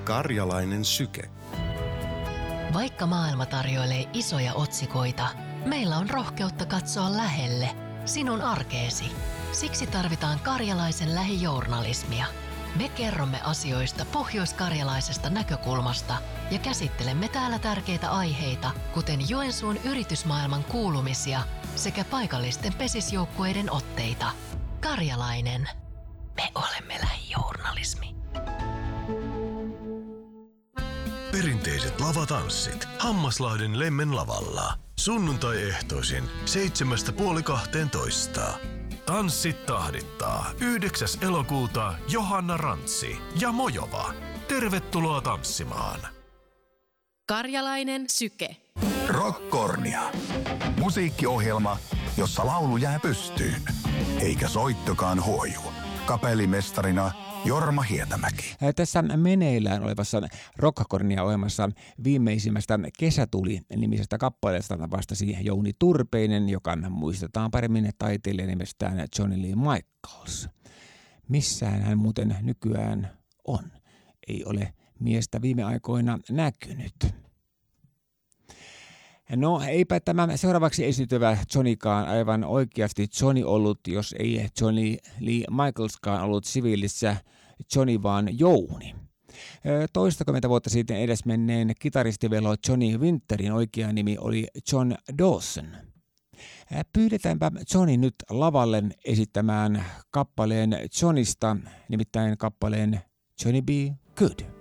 Karjalainen syke. Vaikka maailma tarjoilee isoja otsikoita, meillä on rohkeutta katsoa lähelle, sinun arkeesi. Siksi tarvitaan karjalaisen lähijournalismia. Me kerromme asioista pohjoiskarjalaisesta näkökulmasta ja käsittelemme täällä tärkeitä aiheita, kuten Joensuun yritysmaailman kuulumisia sekä paikallisten pesisjoukkueiden otteita. Karjalainen. Me olemme lähijournalismi. Perinteiset lavatanssit Hammaslahden Lemmen lavalla. Sunnuntai-ehtoisin 7.30–12. Tanssit tahdittaa 9. elokuuta Johanna Rantsi ja Mojova. Tervetuloa tanssimaan. Karjalainen syke. Rockkornia. Musiikkiohjelma, jossa laulu jää pystyyn, eikä soittokaan huoju. Kapellimestarina Jorma Hietämäki. Tässä meneillään olevassa Rockkornia-ohjelmassa viimeisimmästä Kesätuli-nimisestä kappaleesta vastasi Jouni Turpeinen, joka muistetaan paremmin taiteilijan nimestään Johnny Lee Michaels. Missään hän muuten nykyään on. Ei ole miestä viime aikoina näkynyt. No eipä tämä seuraavaksi esiintyvä Johnnykaan aivan oikeasti Johnny ollut, jos ei Johnny Lee Michaelskaan ollut siviilissä Johnny vaan Jouni. Toistakymmentä vuotta sitten edesmenneen kitaristivelo Johnny Winterin oikea nimi oli John Dawson. Pyydetäänpä Johnny nyt lavalle esittämään kappaleen Johnnysta, nimittäin kappaleen Johnny Be Good.